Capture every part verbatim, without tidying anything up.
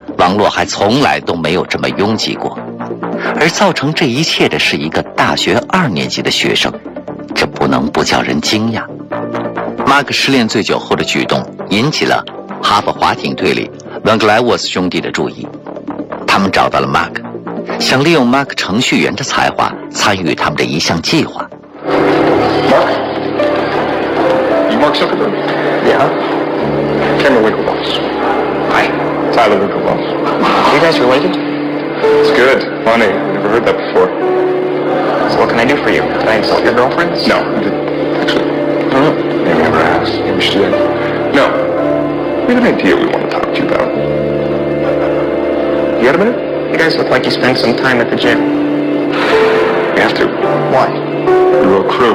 网络还从来都没有这么拥挤过。而造成这一切的是一个大学二年级的学生，这不能不叫人惊讶。马克失恋醉酒后的举动引起了哈佛滑艇队里文格莱沃斯兄弟的注意，他们找到了马克，想利用马克程序员的才华参与他们的一项计划。 Mark? You Mark Zuckerberg? Yeah. Cameron Winklevoss. Hi. Tyler Winklevoss. Are you guys related? It's good. Funny. Never heard that before. So what can I do for you? Can I insult your girlfriends? No. Actually, I don't know. Maybe never asked. Maybe we should. No. We have an idea we want to talk to you about. You got a minute? You guys look like you spent some time at the gym. We have to. Why? We're a crew.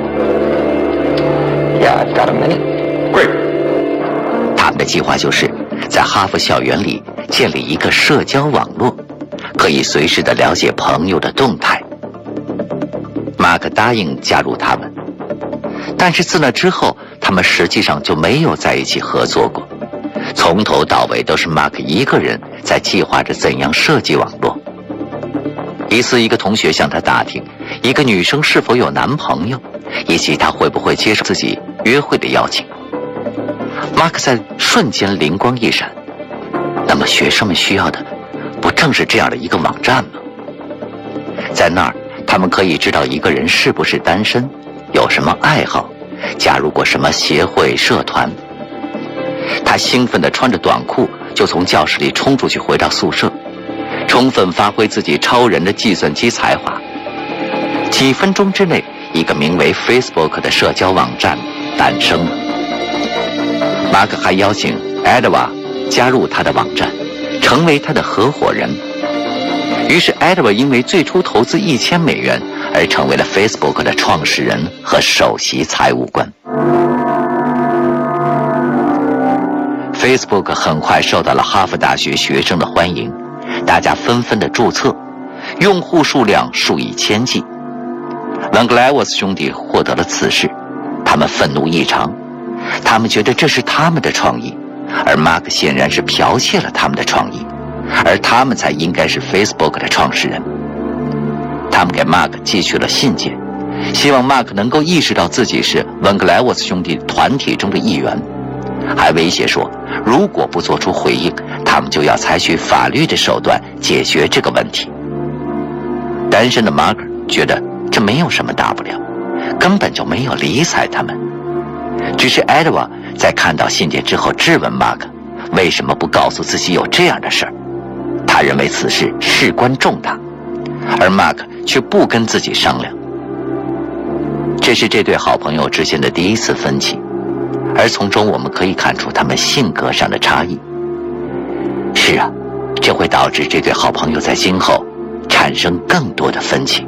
Yeah, I've got a minute. Great. 他们的计划就是在哈佛校园里建立一个社交网络，可以随时的了解朋友的动态。马克答应加入他们，但是自那之后，他们实际上就没有在一起合作过。从头到尾都是马克一个人在计划着怎样设计网络。一次，一个同学向他打听一个女生是否有男朋友，以及她会不会接受自己约会的邀请。马克在瞬间灵光一闪，那么学生们需要的不正是这样的一个网站吗？在那儿他们可以知道一个人是不是单身，有什么爱好，加入过什么协会社团。他兴奋地穿着短裤就从教室里冲出去回到宿舍，充分发挥自己超人的计算机才华。几分钟之内，一个名为 Facebook 的社交网站诞生了。马克还邀请 Edward 加入他的网站，成为他的合伙人。于是 Edward 因为最初投资一千美元而成为了 Facebook 的创始人和首席财务官。Facebook 很快受到了哈佛大学学生的欢迎，大家纷纷的注册，用户数量数以千计。文格莱沃斯兄弟获得了此事，他们愤怒异常，他们觉得这是他们的创意，而马克显然是剽窃了他们的创意，而他们才应该是 Facebook 的创始人。他们给马克寄去了信件，希望马克能够意识到自己是文格莱沃斯兄弟团体中的一员，还威胁说如果不做出回应，他们就要采取法律的手段解决这个问题。单身的马克觉得这没有什么大不了，根本就没有理睬他们。只是 Edward 在看到信件之后质问马克为什么不告诉自己有这样的事儿，他认为此事事关重大，而马克却不跟自己商量。这是这对好朋友之间的第一次分歧，而从中我们可以看出他们性格上的差异。是啊，这会导致这对好朋友在今后产生更多的分歧。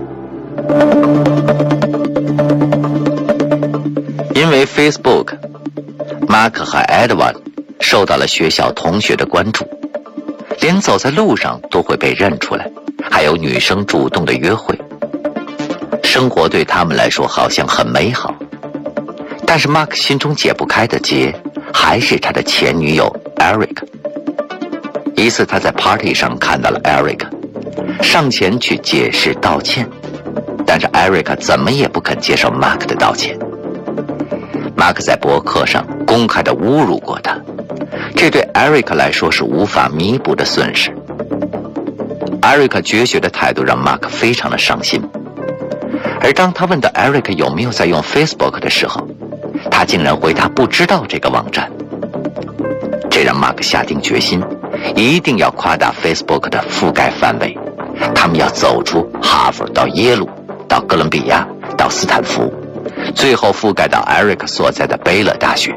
因为 Facebook， 马克和 Edward 受到了学校同学的关注，连走在路上都会被认出来，还有女生主动的约会。生活对他们来说好像很美好，但是马克心中解不开的结还是他的前女友 Eric。 一次他在 party 上看到了 Eric， 上前去解释道歉，但是 Eric 怎么也不肯接受马克的道歉。马克在博客上公开地侮辱过他，这对 Eric 来说是无法弥补的损失。Eric 决绝的态度让马克非常的伤心，而当他问到 Eric 有没有在用 Facebook 的时候，他竟然回答不知道这个网站。这让马克下定决心，一定要夸大 Facebook 的覆盖范围，他们要走出哈佛到耶鲁到哥伦比亚到斯坦福，最后覆盖到 Eric 所在的贝勒大学。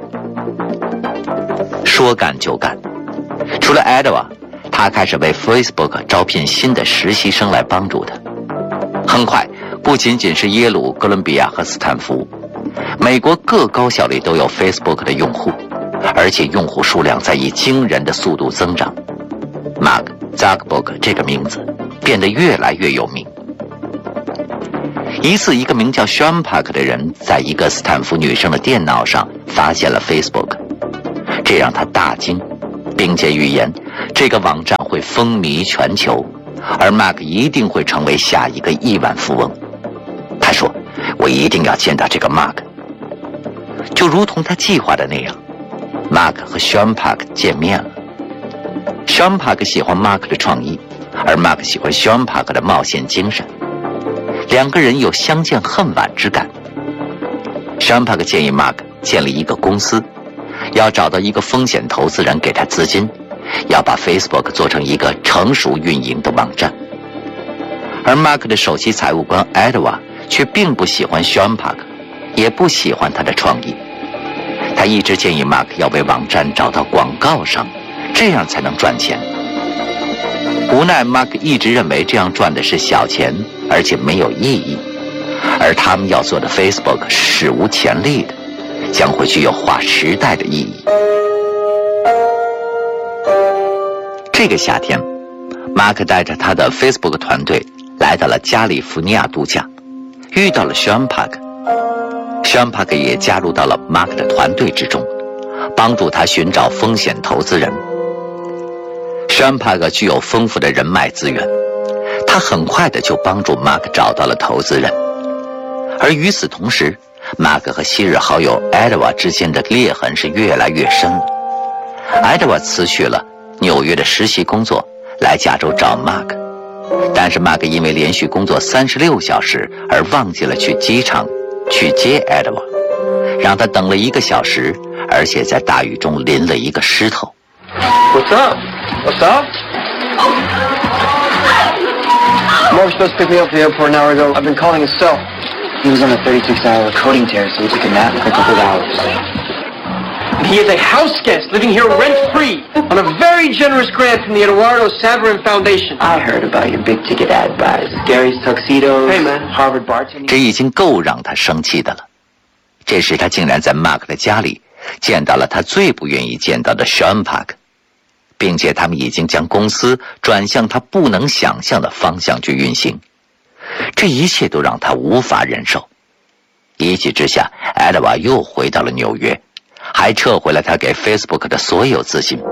说干就干，除了 Edward， 他开始为 Facebook 招聘新的实习生来帮助他。很快，不仅仅是耶鲁、哥伦比亚和斯坦福，美国各高校里都有 Facebook 的用户，而且用户数量在以惊人的速度增长。Mark Zuckerberg 这个名字变得越来越有名。一次，一个名叫 Sean Park 的人在一个斯坦福女生的电脑上发现了 Facebook， 这让他大惊，并且预言这个网站会风靡全球，而 Mark 一定会成为下一个亿万富翁。他说，我一定要见到这个 Mark。 就如同他计划的那样， Mark 和 Sean Park 见面了。 Sean Park 喜欢 Mark 的创意，而 Mark 喜欢 Sean Park 的冒险精神，两个人有相见恨晚之感。 Sean Park 建议 Mark 建立一个公司，要找到一个风险投资人给他资金，要把 Facebook 做成一个成熟运营的网站。而 Mark 的首席财务官 Edward 却并不喜欢 Sean Park， 也不喜欢他的创意。他一直建议 Mark 要为网站找到广告商，这样才能赚钱。无奈 Mark 一直认为这样赚的是小钱，而且没有意义，而他们要做的 Facebook 是史无前例的，将会具有划时代的意义。这个夏天，马克带着他的 Facebook 团队来到了加利福尼亚度假，遇到了 Sean Park。Sean Park 也加入到了 Mark 的团队之中，帮助他寻找风险投资人。Sean Park 具有丰富的人脉资源，他很快的就帮助 Mark 找到了投资人。而与此同时， Mark 和昔日好友 Edward 之间的裂痕是越来越深了。Edward 辞去了纽约的实习工作，来加州找 Mark， 但是 Mark 因为连续工作三十六小时而忘记了去机场去接 Edward， 让他等了一个小时，而且在大雨中淋了一个湿透。 What's up? What's up? Mark was supposed to pick me up at the airport an hour ago. I've been calling his cell. He was on a thirty-six hour coding tear, so he took a nap for a couple of hours. He is a house guest living here rent-free on a very generous grant from the Eduardo Saverin Foundation. I heard about your big-ticket ad buys. Gary's tuxedos. Hey, man. Harvard bartending. 这已经够让他生气的了。这时他竟然在 Mark 的家里见到了他最不愿意见到的 Sean Park， 并且他们已经将公司转向他不能想象的方向去运行。这一切都让他无法忍受。一气之下，艾德瓦又回到了纽约，还撤回了他给 Facebook 的所有资金。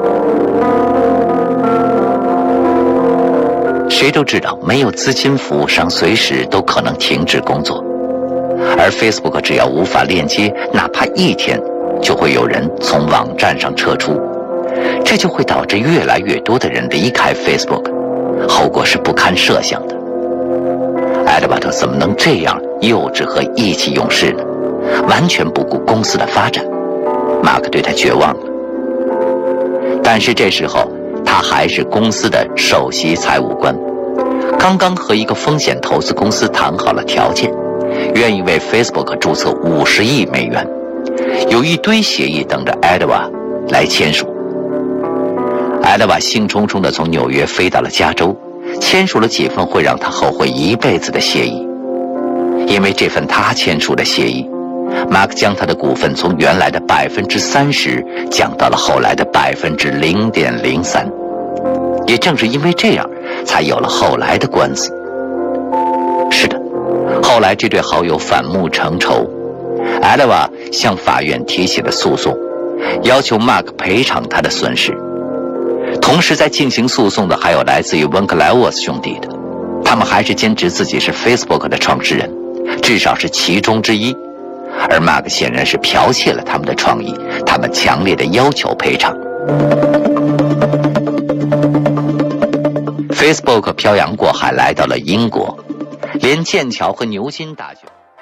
谁都知道，没有资金，服务商随时都可能停止工作，而 Facebook 只要无法链接，哪怕一天，就会有人从网站上撤出，这就会导致越来越多的人离开 Facebook， 后果是不堪设想的。艾德瓦特怎么能这样幼稚和意气用事呢？完全不顾公司的发展。马克对他绝望了。但是这时候他还是公司的首席财务官，刚刚和一个风险投资公司谈好了条件，愿意为 Facebook 注册五十亿美元，有一堆协议等着艾德瓦来签署。艾德瓦兴冲冲地从纽约飞到了加州，签署了几份会让他后悔一辈子的协议。因为这份他签署的协议，马克将他的股份从原来的百分之三十降到了后来的百分之零点零三。也正是因为这样，才有了后来的官司。是的，后来这对好友反目成仇，艾德瓦向法院提起了诉讼，要求马克赔偿他的损失。同时在进行诉讼的还有来自于温克莱沃斯兄弟的，他们还是坚持自己是 Facebook 的创始人，至少是其中之一。而马克显然是剽窃了他们的创意，他们强烈的要求赔偿。Facebook 漂洋过海来到了英国，连剑桥和牛津大学。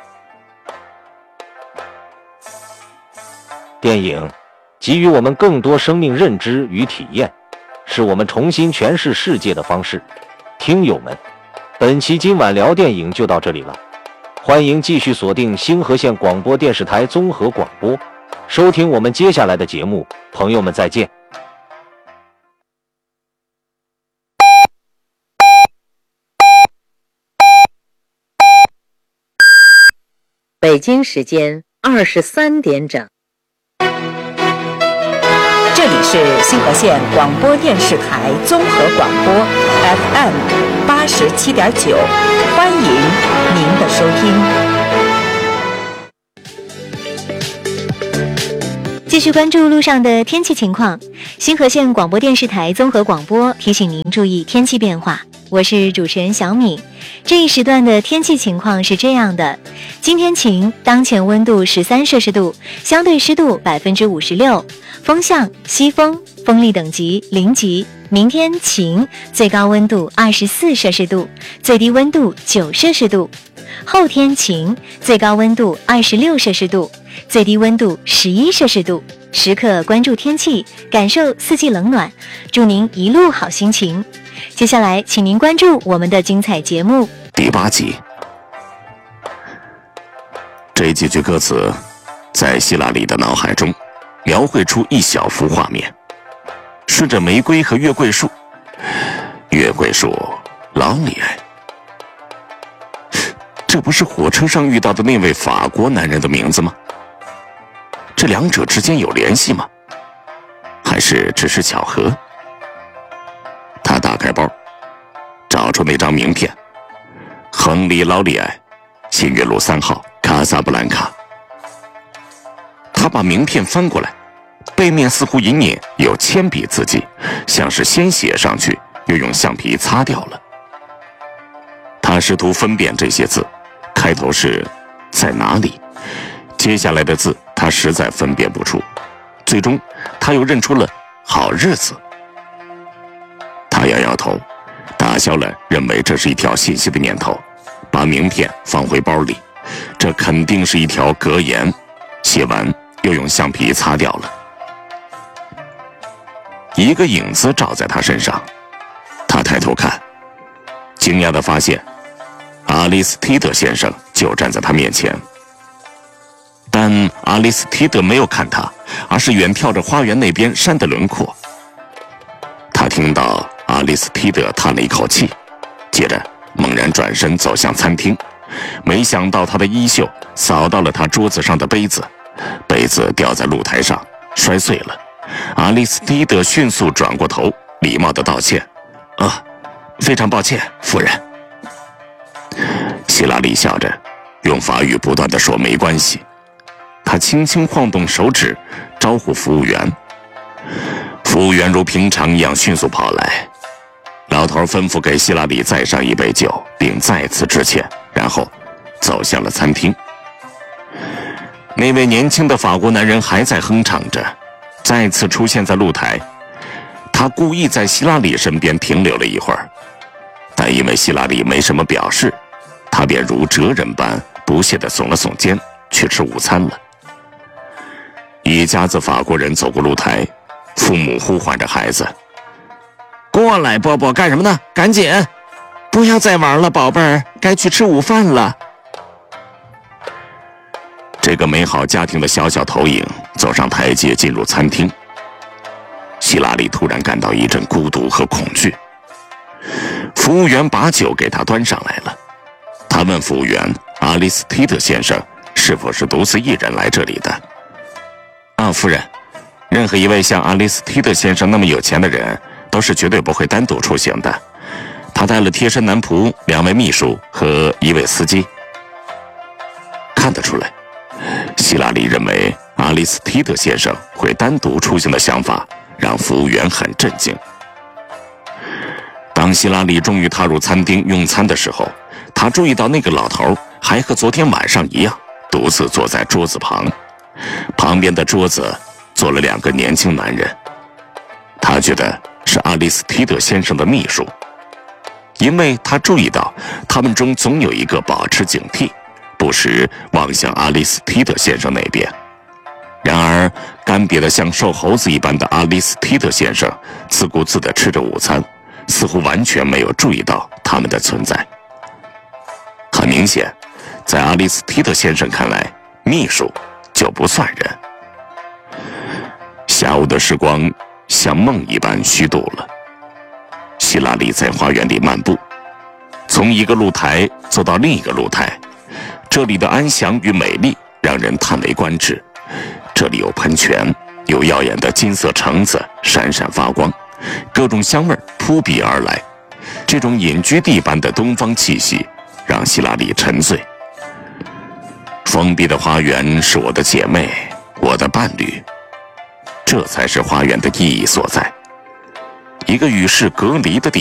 电影给予我们更多生命认知与体验，是我们重新诠释世界的方式。听友们，本期今晚聊电影就到这里了，欢迎继续锁定星河县广播电视台综合广播，收听我们接下来的节目。朋友们再见。 北京时间二十三点整。 这里是星河县广播电视台综合广播 F M 八十七点九，欢迎您的收听。 继续关注路上的天气情况。新河县广播电视台综合广播提醒您注意天气变化。我是主持人小敏。这一时段的天气情况是这样的：今天晴，当前温度十三摄氏度，相对湿度百分之五十六，风向西风，风力等级零级。明天晴，最高温度二十四摄氏度，最低温度九摄氏度。后天晴，最高温度二十六摄氏度，最低温度十一摄氏度。时刻关注天气，感受四季冷暖，祝您一路好心情。接下来请您关注我们的精彩节目。 第八集，这几句歌词在希拉里的脑海中描绘出一小幅画面，顺着玫瑰和月桂树，月桂树劳里埃，这不是火车上遇到的那位法国男人的名字吗？这两者之间有联系吗？还是只是巧合？他打开包，找出那张名片，亨利·劳里埃，新月路三号，卡萨布兰卡。他把名片翻过来，背面似乎隐隐有铅笔字迹，像是先写上去，又用橡皮擦掉了。他试图分辨这些字，开头是在哪里，接下来的字他实在分辨不出，最终他又认出了好日子。他摇摇头，打消了认为这是一条信息的念头，把名片放回包里。这肯定是一条格言，写完又用橡皮擦掉了。一个影子照在他身上，他抬头看，惊讶地发现阿里斯提德先生就站在他面前。但阿里斯提德没有看他，而是远眺着花园那边山的轮廓。他听到阿里斯提德叹了一口气，接着猛然转身走向餐厅，没想到他的衣袖扫到了他桌子上的杯子，杯子掉在露台上摔碎了。阿里斯提德迅速转过头，礼貌地道歉：“啊，非常抱歉，夫人。”希拉里笑着，用法语不断地说：“没关系。”他轻轻晃动手指，招呼服务员。服务员如平常一样迅速跑来，老头吩咐给希拉里再上一杯酒，并再次致歉，然后走向了餐厅。那位年轻的法国男人还在哼唱着，再次出现在露台。他故意在希拉里身边停留了一会儿，但因为希拉里没什么表示，他便如哲人般不屑地耸了耸肩，去吃午餐了。一家子法国人走过露台，父母呼唤着孩子：“过来，波波，干什么呢？赶紧，不要再玩了，宝贝儿，该去吃午饭了。”这个美好家庭的小小投影走上台阶，进入餐厅。希拉里突然感到一阵孤独和恐惧。服务员把酒给他端上来了。他问服务员：“阿里斯提德先生是否是独自一人来这里的？”“啊，夫人，任何一位像阿里斯提德先生那么有钱的人都是绝对不会单独出行的。他带了贴身男仆、两位秘书和一位司机。”看得出来，希拉里认为阿里斯提德先生会单独出行的想法让服务员很震惊。当希拉里终于踏入餐厅用餐的时候，他注意到那个老头还和昨天晚上一样，独自坐在桌子旁，旁边的桌子坐了两个年轻男人。他觉得是阿里斯提德先生的秘书，因为他注意到他们中总有一个保持警惕，不时望向阿里斯提德先生那边。然而干瘪的像瘦猴子一般的阿里斯提德先生自顾自地吃着午餐，似乎完全没有注意到他们的存在。很明显，在阿里斯提德先生看来，秘书就不算人。下午的时光像梦一般虚度了。希拉里在花园里漫步，从一个露台走到另一个露台，这里的安详与美丽让人叹为观止。这里有喷泉，有耀眼的金色橙子闪闪发光，各种香味扑鼻而来。这种隐居地般的东方气息让希拉里沉醉。封闭的花园是我的姐妹，我的伴侣， 这才是花园的意义所在，一个与世隔离的地